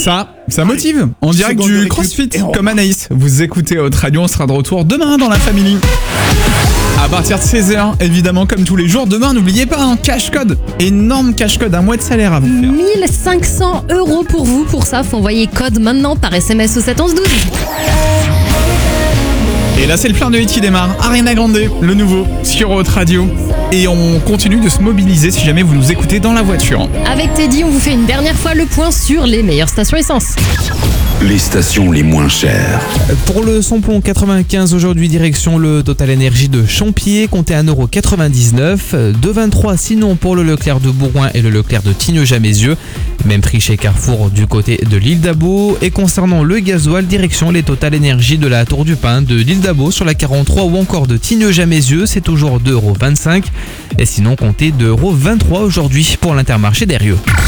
Ça motive. On dirait que du crossfit comme Anaïs. Vous écoutez Haute Radio, on sera de retour demain dans la famille. À partir de 16h, évidemment, comme tous les jours. Demain, n'oubliez pas un cash code. Énorme cash code, un mois de salaire à vous faire. 1 500 € pour vous. Pour ça, faut envoyer code maintenant par SMS au 7 11 12. Et là, c'est le plein de hits qui démarre. Ariana Grande, le nouveau, sur Haute Radio. Et on continue de se mobiliser si jamais vous nous écoutez dans la voiture. Avec Teddy, on vous fait une dernière fois le point sur les meilleures stations essence. Les stations les moins chères. Pour le samplon 95 aujourd'hui, direction le Total Énergie de Champier, comptez 1,99 €. 2,23 sinon pour le Leclerc de Bourgoin et le Leclerc de Tignes-Jamézieux. Même prix chez Carrefour du côté de l'île d'Abo. Et concernant le gasoil, direction les Total Énergie de la Tour du Pin, de l'île d'Abo sur la 43 ou encore de Tignes-Jamézieux, c'est toujours 2,25 €. Et sinon comptez 2,23 € aujourd'hui pour l'Intermarché d'Eyrieux.